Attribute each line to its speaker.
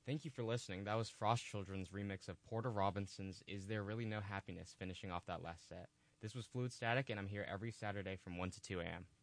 Speaker 1: Thank you for listening. That was Frost Children's remix of Porter Robinson's Is There Really No Happiness finishing off that last set. This was Fluid Static, and I'm here every Saturday from 1 to 2 a.m.